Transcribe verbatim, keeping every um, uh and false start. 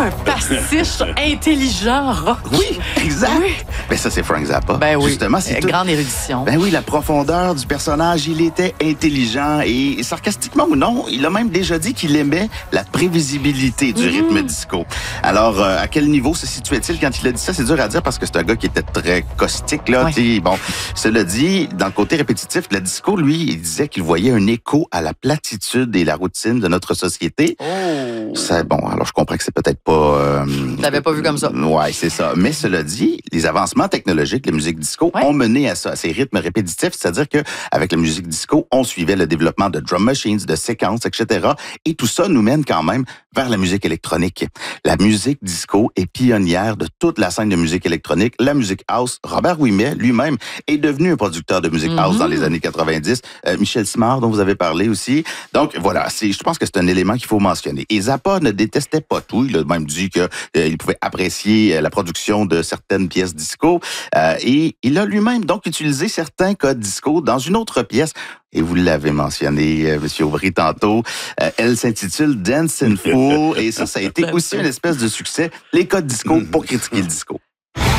un pastiche intelligent rock. Oui, exact. Oui. Ben ça, c'est Frank Zappa. Ben oui. Justement, c'est tout... Grande érudition. Ben oui, la profondeur du personnage, il était intelligent et, et sarcastiquement ou non, il a même déjà dit qu'il aimait la prévisibilité du mmh. rythme disco. Alors, euh, à quel niveau se situait-il quand il a dit ça? C'est dur à dire parce que c'est un gars qui était très caustique, là. Oui. Bon, cela dit, dans le côté répétitif, le disco, lui, il disait qu'il voyait un écho à la platitude et la routine de notre société. Oh! C'est bon, alors je comprends que c'est peut-être pas... Euh, tu l'avais pas vu comme ça. Ouais, c'est ça. Mais cela dit, les avancements technologiques, la musique disco, ouais. ont mené à ça, à ces rythmes répétitifs, c'est-à-dire que avec la musique disco, on suivait le développement de drum machines, de séquences, et cetera. Et tout ça nous mène quand même vers la musique électronique. La musique disco est pionnière de toute la scène de musique électronique. La musique house, Robert Ouimet lui-même est devenu un producteur de musique house mm-hmm. dans les années quatre-vingt-dix. Euh, Michel Simard, dont vous avez parlé aussi. Donc voilà, c'est, je pense que c'est un élément qu'il faut mentionner. Et Zappa ne détestait pas tout. Il a même dit qu'il euh, pouvait apprécier la production de certaines pièces disco. Euh, et il a lui-même donc utilisé certains codes disco dans une autre pièce. Et vous l'avez mentionné, euh, M. Aubry, tantôt. Euh, elle s'intitule Dance and Fool. Et ça, ça a été aussi une espèce de succès. Les codes disco pour critiquer le disco.